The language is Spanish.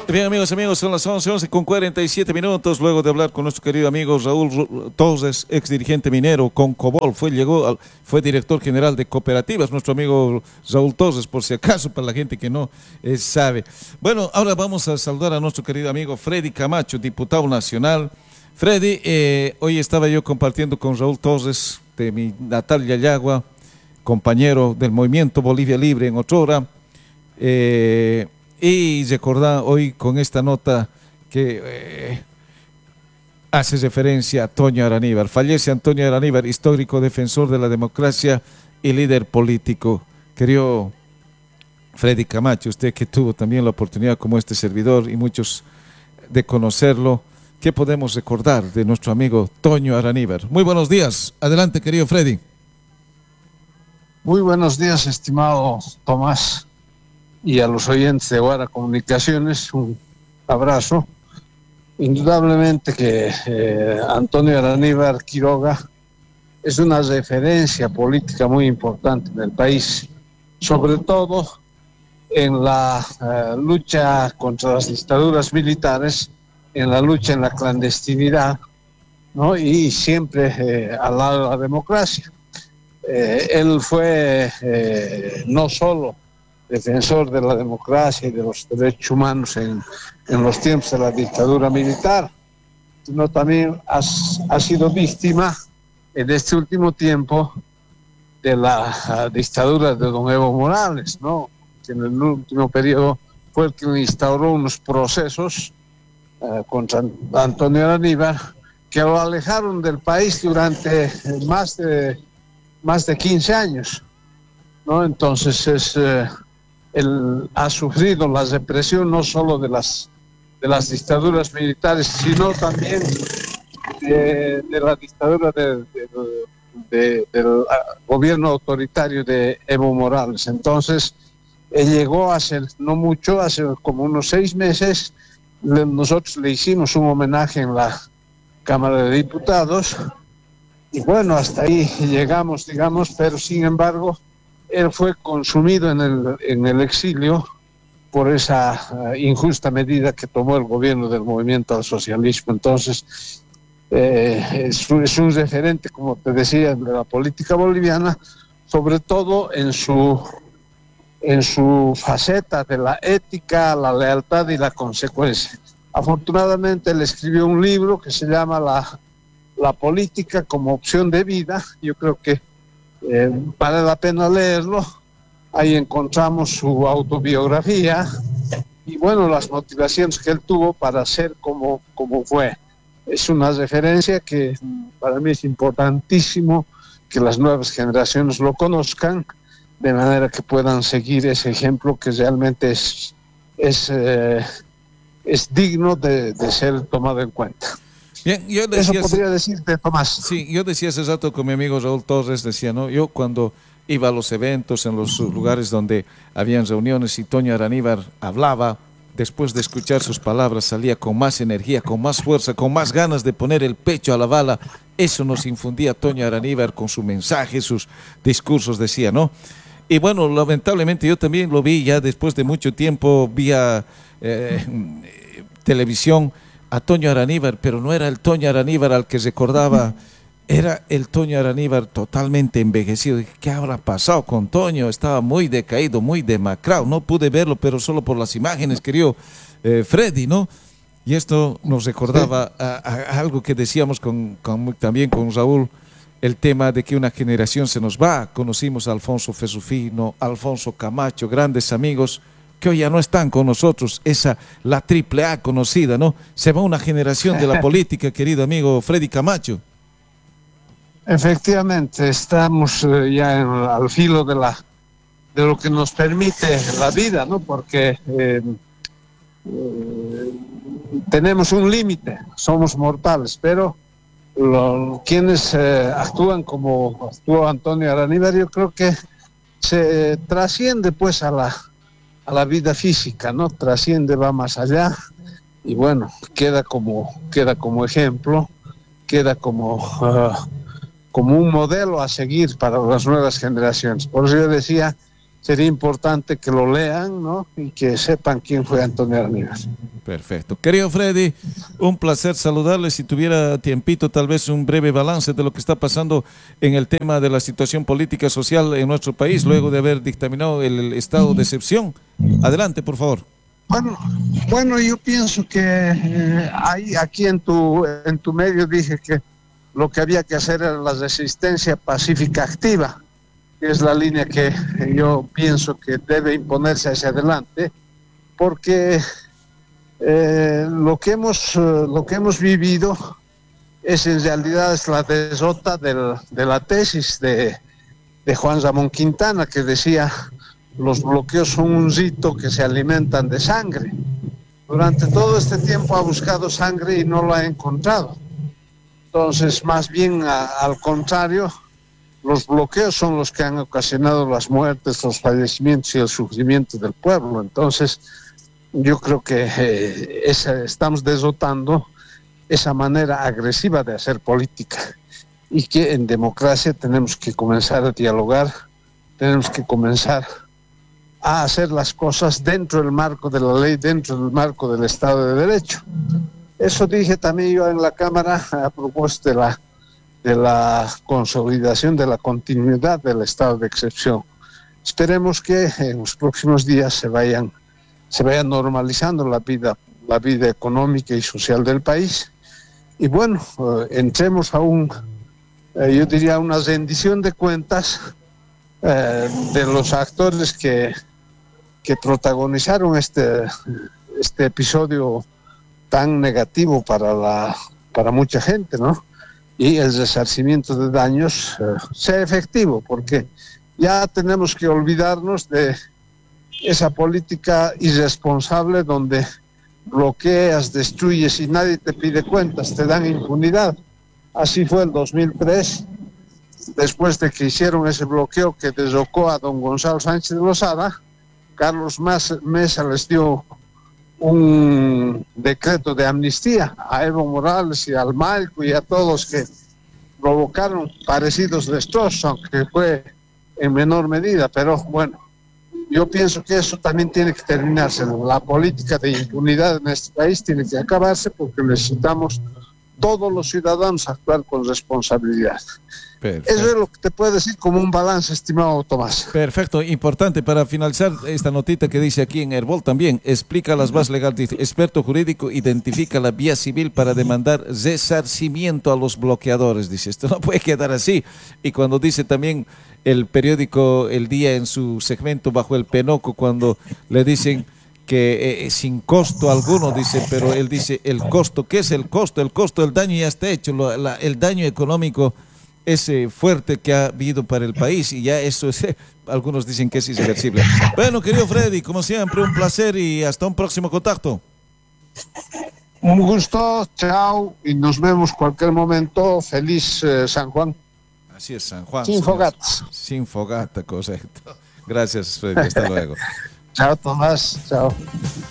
Bien, amigos, son las 11 con 47 minutos. Luego de hablar con nuestro querido amigo Raúl Torres, ex dirigente minero con Cobol, fue director general de cooperativas. Nuestro amigo Raúl Torres, por si acaso, para la gente que no sabe. Bueno, ahora vamos a saludar a nuestro querido amigo Freddy Camacho, diputado nacional. Freddy, hoy estaba yo compartiendo con Raúl Torres, de mi natal Yayagua, compañero del movimiento Bolivia Libre en otrora. Y recordar hoy con esta nota que hace referencia a Antonio Araníbar. Fallece Antonio Araníbar, histórico defensor de la democracia y líder político. Querido Freddy Camacho, usted que tuvo también la oportunidad como este servidor y muchos de conocerlo, ¿qué podemos recordar de nuestro amigo Toño Araníbar? Muy buenos días. Adelante, querido Freddy. Muy buenos días, estimado Tomás, y a los oyentes de Guara Comunicaciones, un abrazo. Indudablemente que Antonio Araníbar Quiroga es una referencia política muy importante en el país, sobre todo en la lucha contra las dictaduras militares, en la lucha en la clandestinidad, ¿no? Y siempre al lado de la democracia. Él fue no solo defensor de la democracia y de los derechos humanos en los tiempos de la dictadura militar, sino también ha sido víctima en este último tiempo de la dictadura de don Evo Morales, ¿no? Que en el último periodo fue el que instauró unos procesos contra Antonio Araníbar que lo alejaron del país durante más de 15 años, ¿no? Entonces él ha sufrido la represión no solo de las dictaduras militares, sino también de la dictadura del gobierno autoritario de Evo Morales. Entonces él llegó hace no mucho, hace como unos 6 meses, nosotros le hicimos un homenaje en la Cámara de Diputados, y bueno, hasta ahí llegamos, digamos, pero sin embargo él fue consumido en el exilio por esa injusta medida que tomó el gobierno del movimiento al socialismo. Entonces es un referente, como te decía, de la política boliviana, sobre todo en su faceta de la ética, la lealtad y la consecuencia. Afortunadamente él escribió un libro que se llama La política como opción de vida. Yo creo que vale la pena leerlo. Ahí encontramos su autobiografía y bueno, las motivaciones que él tuvo para ser como fue. Es una referencia que para mí es importantísimo que las nuevas generaciones lo conozcan, de manera que puedan seguir ese ejemplo que realmente es digno de ser tomado en cuenta. Bien, eso podría decirte, Tomás. Sí, yo decía hace rato con mi amigo Raúl Torres, decía, ¿no? Yo cuando iba a los eventos, en los lugares donde habían reuniones y Toño Araníbar hablaba, después de escuchar sus palabras salía con más energía, con más fuerza, con más ganas de poner el pecho a la bala. Eso nos infundía Toño Araníbar con su mensaje, sus discursos, decía, ¿no? Y bueno, lamentablemente yo también lo vi ya después de mucho tiempo vía televisión a Toño Araníbar, pero no era el Toño Araníbar al que recordaba, era el Toño Araníbar totalmente envejecido. ¿Qué habrá pasado con Toño? Estaba muy decaído, muy demacrado. No pude verlo, pero solo por las imágenes, querido Freddy, ¿no? Y esto nos recordaba a algo que decíamos también con Raúl, el tema de que una generación se nos va. Conocimos a Alfonso Fesufino, Alfonso Camacho, grandes amigos que hoy ya no están con nosotros, la triple A conocida, ¿no? Se va una generación de la política, querido amigo Freddy Camacho. Efectivamente, estamos ya al filo de lo que nos permite la vida, ¿no? Porque tenemos un límite, somos mortales, pero quienes actúan como actuó Antonio Araníbar, yo creo que se trasciende pues a la vida física, ¿no? Trasciende, va más allá y bueno, queda como ejemplo, queda como un modelo a seguir para las nuevas generaciones. Por eso yo decía, sería importante que lo lean, ¿no? Y que sepan quién fue Antonio Araníbar. Perfecto. Querido Freddy, un placer saludarle. Si tuviera tiempito, tal vez un breve balance de lo que está pasando en el tema de la situación política social en nuestro país, luego de haber dictaminado el estado de excepción. Adelante, por favor. Bueno, yo pienso que aquí en tu medio dije que lo que había que hacer era la resistencia pacífica activa, que es la línea que yo pienso que debe imponerse hacia adelante, porque lo que hemos vivido en realidad es la derrota de la tesis de Juan Ramón Quintana, que decía: los bloqueos son un rito que se alimentan de sangre. Durante todo este tiempo ha buscado sangre y no lo ha encontrado. Entonces, más bien al contrario, los bloqueos son los que han ocasionado las muertes, los fallecimientos y el sufrimiento del pueblo. Entonces, yo creo que estamos derrotando esa manera agresiva de hacer política, y que en democracia tenemos que comenzar a dialogar, tenemos que comenzar a hacer las cosas dentro del marco de la ley, dentro del marco del Estado de Derecho. Eso dije también yo en la Cámara a propósito de la consolidación de la continuidad del estado de excepción. Esperemos que en los próximos días se vaya normalizando la vida económica y social del país. Y bueno, entremos a yo diría, una rendición de cuentas de los actores que protagonizaron este episodio tan negativo para mucha gente, ¿no? Y el resarcimiento de daños sea efectivo, porque ya tenemos que olvidarnos de esa política irresponsable donde bloqueas, destruyes y nadie te pide cuentas, te dan impunidad. Así fue el 2003, después de que hicieron ese bloqueo que derrocó a don Gonzalo Sánchez de Lozada. Carlos Mesa les dio un decreto de amnistía a Evo Morales y al Malco y a todos que provocaron parecidos destrozos, aunque fue en menor medida. Pero bueno, yo pienso que eso también tiene que terminarse. La política de impunidad en este país tiene que acabarse, porque necesitamos todos los ciudadanos actuar con responsabilidad. Perfecto. Eso es lo que te puedo decir como un balance, estimado Tomás. Perfecto, importante para finalizar esta notita que dice aquí en Herbol también: explica las bases legales, dice: experto jurídico identifica la vía civil para demandar resarcimiento a los bloqueadores. Dice, esto no puede quedar así. Y cuando dice también el periódico El Día en su segmento Bajo el Penoco, cuando le dicen que sin costo alguno, dice, pero él dice el costo. ¿Qué es el costo? El costo del daño ya está hecho, el daño económico ese fuerte que ha habido para el país, y ya eso es, algunos dicen que es irreversible. Bueno, querido Freddy, como siempre, un placer y hasta un próximo contacto. Un gusto, chao, y nos vemos cualquier momento. Feliz San Juan. Así es, San Juan. Sin fogatas. Sin fogata, correcto. Gracias, Freddy, hasta luego. Chao, Tomás, chao.